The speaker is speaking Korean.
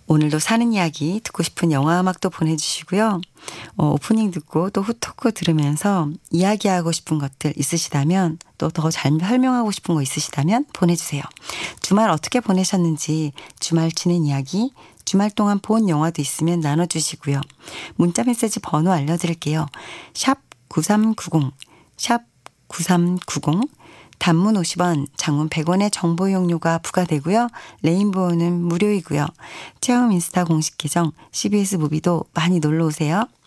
오늘도 사는 이야기 듣고 싶은 영화 음악도 보내주시고요. 오프닝 듣고 또 후토크 들으면서 이야기하고 싶은 것들 있으시다면 또 더 잘 설명하고 싶은 거 있으시다면 보내주세요. 주말 어떻게 보내셨는지 주말 지낸 이야기 주말 동안 본 영화도 있으면 나눠주시고요. 문자메시지 번호 알려드릴게요. 샵 9390 샵 9390 단문 50원, 장문 100원의 정보 이용료가 부과되고요. 레인보우는 무료이고요. 체험 인스타 공식 계정 CBS 무비도 많이 놀러 오세요.